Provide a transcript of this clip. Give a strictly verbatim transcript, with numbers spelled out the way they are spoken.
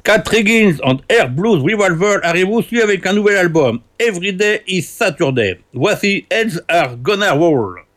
Cat Higgins and Air Blues Revolver arrive aussi avec un nouvel album, Everyday is Saturday. Voici Heads Are Gonna Roll.